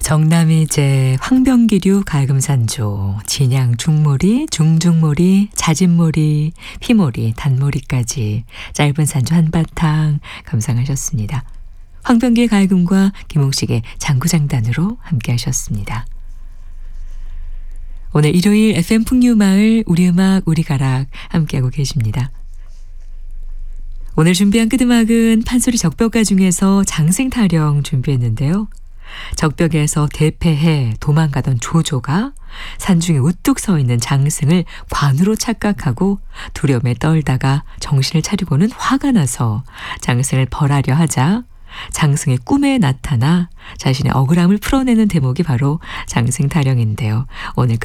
정남이제 황병기류 갈금산조, 진양 중모리, 중중모리, 자진모리, 피모리, 단모리까지 짧은 산조 한바탕 감상하셨습니다. 황병기의 갈금과 김홍식의 장구장단으로 함께 하셨습니다. 오늘 일요일 FM 풍류마을 우리음악 우리가락 함께하고 계십니다. 오늘 준비한 끄드막은 판소리 적벽가 중에서 장승타령 준비했는데요. 적벽에서 대패해 도망가던 조조가 산중에 우뚝 서 있는 장승을 관우로 착각하고 두려움에 떨다가 정신을 차리고는 화가 나서 장승을 벌하려 하자 장승의 꿈에 나타나 자신의 억울함을 풀어내는 대목이 바로 장승타령인데요. 오늘